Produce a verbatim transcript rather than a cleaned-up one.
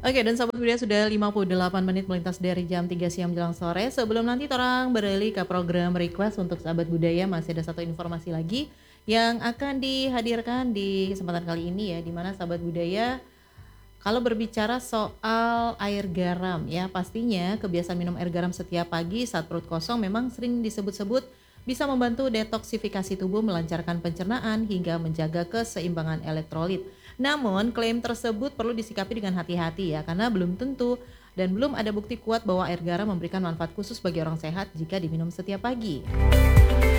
Oke, dan Sobat Budaya sudah lima puluh delapan menit melintas dari jam tiga siang menjelang sore. Sebelum nanti orang beralih ke program request untuk Sahabat Budaya, masih ada satu informasi lagi yang akan dihadirkan di kesempatan kali ini ya, di mana Sahabat Budaya kalau berbicara soal air garam ya, pastinya kebiasaan minum air garam setiap pagi saat perut kosong memang sering disebut-sebut bisa membantu detoksifikasi tubuh, melancarkan pencernaan hingga menjaga keseimbangan elektrolit. Namun, klaim tersebut perlu disikapi dengan hati-hati ya, karena belum tentu dan belum ada bukti kuat bahwa air garam memberikan manfaat khusus bagi orang sehat jika diminum setiap pagi.